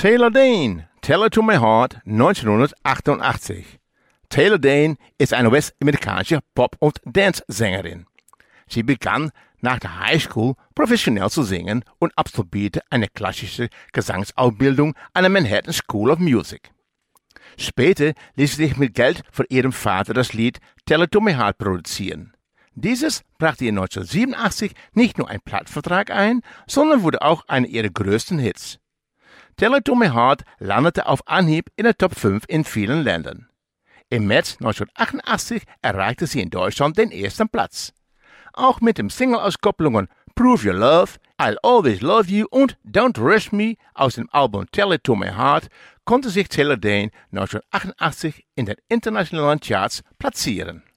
Taylor Dayne, Tell It to My Heart, 1988. Taylor Dayne ist eine westamerikanische Pop- und Dance-Sängerin. Sie begann nach der Highschool professionell zu singen und absolvierte eine klassische Gesangsausbildung an der Manhattan School of Music. Später ließ sie sich mit Geld von ihrem Vater das Lied Tell It to My Heart produzieren. Dieses brachte ihr 1987 nicht nur einen Plattenvertrag ein, sondern wurde auch einer ihrer größten Hits. Tell It to My Heart landete auf Anhieb in der Top 5 in vielen Ländern. Im März 1988 erreichte sie in Deutschland den ersten Platz. Auch mit den Single-Auskopplungen Prove Your Love, I'll Always Love You und Don't Rush Me aus dem Album Tell It to My Heart konnte sich Taylor Dayne 1988 in den internationalen Charts platzieren.